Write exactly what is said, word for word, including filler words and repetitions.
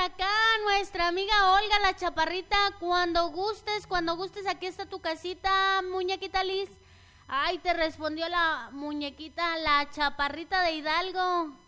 acá nuestra amiga Olga, la chaparrita. Cuando gustes, cuando gustes, aquí está tu casita, muñequita Liz. Ay, te respondió la muñequita, la chaparrita de Hidalgo.